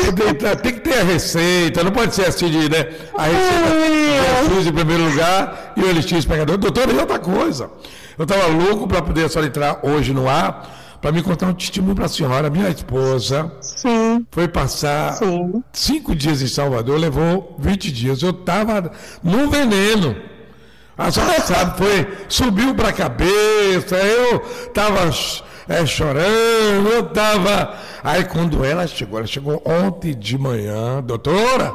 poder entrar, tem que ter a receita, não pode ser assim de, né? A receita Jesus em primeiro lugar e o LX pegador. Doutora, e outra coisa. Eu estava louco para poder só entrar hoje no ar, para me contar um testemunho para a senhora. Minha esposa foi passar 5 dias em Salvador, levou 20 dias. Eu estava no veneno. A senhora sabe, subiu para a cabeça, eu estava chorando, eu estava... Aí quando ela chegou ontem de manhã, doutora,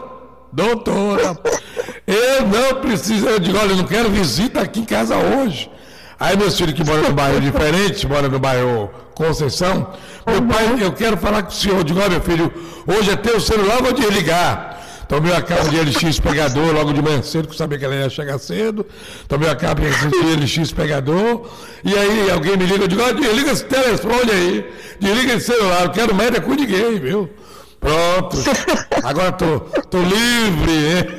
eu não preciso, eu digo, olha, eu não quero visita aqui em casa hoje. Aí meus filhos que moram no bairro diferente, moram no bairro Conceição, meu pai, eu quero falar com o senhor, eu digo, olha meu filho, hoje é teu celular, vou desligar. Tomei a capa de LX pegador logo de manhã cedo, que sabia que ela ia chegar cedo. Tomei a capa de LX pegador. E aí alguém me liga, eu digo, desliga esse telefone aí, desliga esse celular, eu quero merda com ninguém, viu? Pronto. Agora tô livre, hein?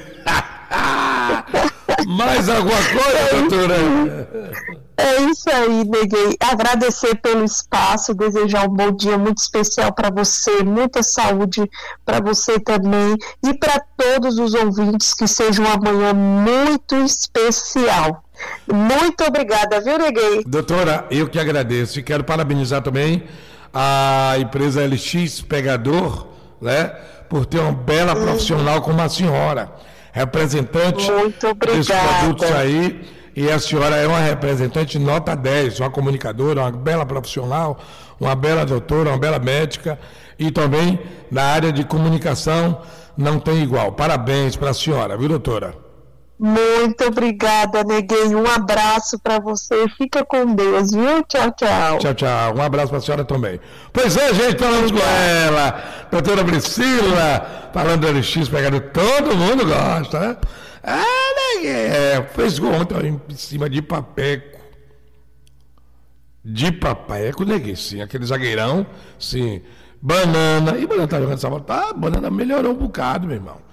Mais alguma coisa, doutora? É isso aí, Neguinho. Agradecer pelo espaço, desejar um bom dia muito especial para você, muita saúde para você também e para todos os ouvintes, que seja uma manhã muito especial. Muito obrigada, viu, Neguinho? Doutora, eu que agradeço e quero parabenizar também a empresa LX Pegador, né, por ter uma bela profissional como a senhora, representante desses produtos aí. E a senhora é uma representante nota 10, uma comunicadora, uma bela profissional, uma bela doutora, uma bela médica e também na área de comunicação não tem igual. Parabéns para a senhora, viu, doutora? Muito obrigada, Neguinho. Um abraço para você. Fica com Deus, viu? Tchau, tchau. Tchau, tchau. Um abraço para a senhora também. Pois é, gente, falamos com ela. Doutora Priscila, falando do LX Pegador. Todo mundo gosta, né? Fez gol ontem em cima de Papeco. De Papeco, neguei, sim. Aquele zagueirão, sim. Banana. E Banana tá jogando essa bola. Banana melhorou um bocado, meu irmão.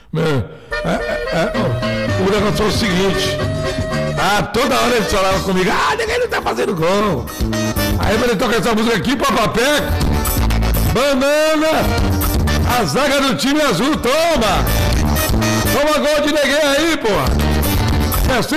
O negócio foi o seguinte. Toda hora ele falava comigo. Ninguém não tá fazendo gol. Aí ele toca essa música aqui pra Papeco. Banana. A zaga do time azul, toma. Toma gol de ninguém aí, porra.